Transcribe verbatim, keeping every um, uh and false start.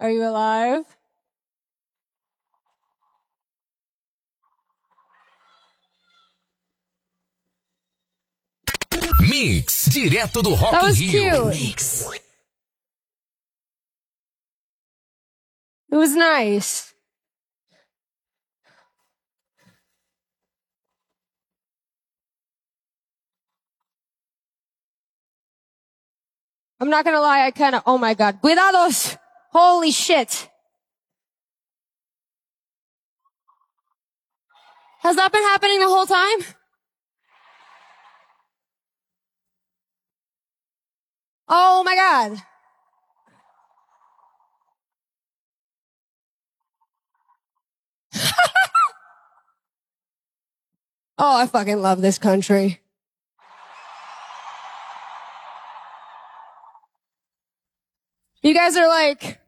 Are you alive? Mix, direto do Rock That was in Rio. cute. Mix. It was nice. I'm not gonna lie, I kinda, oh my god. Cuidados! Holy shit. Has that been happening the whole time? Oh my god. Oh, I fucking love this country. You guys are like,